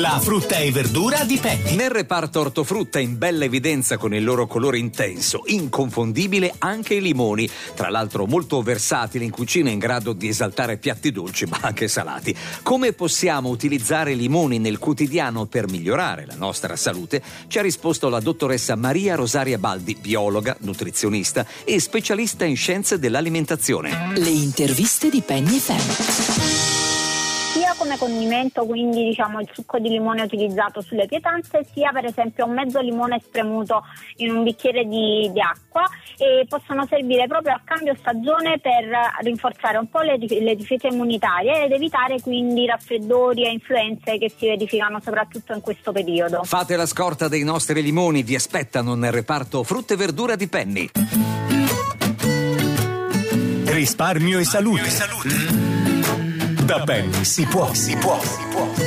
La frutta e verdura di Penny. Nel reparto ortofrutta in bella evidenza con il loro colore intenso, inconfondibile anche i limoni, tra l'altro molto versatili in cucina, in grado di esaltare piatti dolci ma anche salati. Come possiamo utilizzare i limoni nel quotidiano per migliorare la nostra salute? Ci ha risposto la dottoressa Maria Rosaria Baldi, biologa, nutrizionista e specialista in scienze dell'alimentazione. Le interviste di Penny FM. Sia come condimento, quindi il succo di limone utilizzato sulle pietanze, sia per esempio un mezzo limone spremuto in un bicchiere di acqua, e possono servire proprio a cambio stagione per rinforzare un po' le difese immunitarie ed evitare quindi raffreddori e influenze che si verificano soprattutto in questo periodo. Fate la scorta dei nostri limoni, vi aspettano nel reparto frutta e verdura di Penny. Risparmio e salute. Da Penny si può.